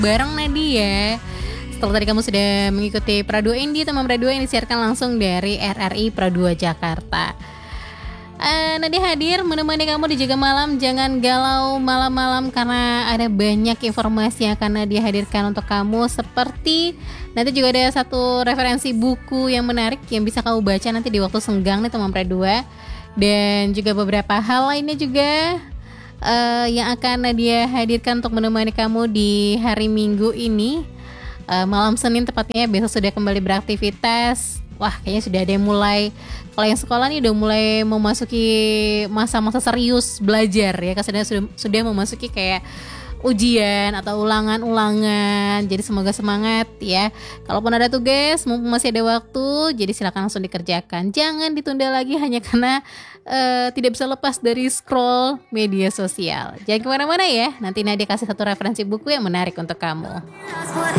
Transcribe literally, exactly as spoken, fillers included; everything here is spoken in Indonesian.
bareng Nadia. Setelah tadi kamu sudah mengikuti Pra dua Indie, teman Pra dua yang disiarkan langsung dari R R I Pra dua Jakarta. Uh, Nadia hadir menemani kamu di Jaga Malam. Jangan galau malam-malam karena ada banyak informasi yang akan Nadia hadirkan untuk kamu. Seperti nanti juga ada satu referensi buku yang menarik yang bisa kamu baca nanti di waktu senggang nih teman Pra dua. Dan juga beberapa hal lainnya juga uh, yang akan Nadia hadirkan untuk menemani kamu di hari Minggu ini. Uh, malam Senin tepatnya, besok sudah kembali beraktivitas. Wah, kayaknya sudah ada yang mulai, kalau yang sekolah nih udah mulai memasuki masa-masa serius belajar ya, karena sudah sudah memasuki kayak ujian atau ulangan-ulangan. Jadi semoga semangat ya. Kalaupun ada tugas, mumpung masih ada waktu, jadi silakan langsung dikerjakan. Jangan ditunda lagi hanya karena uh, tidak bisa lepas dari scroll media sosial. Jangan kemana-mana ya. Nanti Nadia kasih satu referensi buku yang menarik untuk kamu.